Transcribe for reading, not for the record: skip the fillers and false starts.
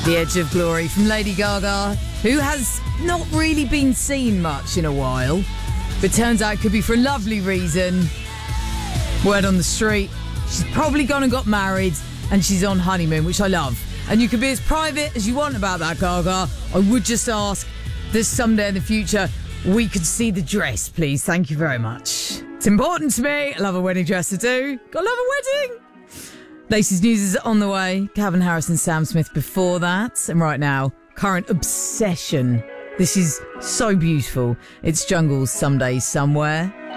The Edge of Glory from Lady Gaga, who has not really been seen much in a while, but turns out it could be for a lovely reason. Word on the street, she's probably gone and got married, and she's on honeymoon, which I love. And you can be as private as you want about that, Gaga. I would just ask that someday in the future we could see the dress, please. Thank you very much. It's important to me. I love a wedding dress to do. Gotta love a wedding. Latest news is on the way. Calvin Harris and Sam Smith before that. And right now, current obsession. This is so beautiful. It's Jungle's Someday Somewhere.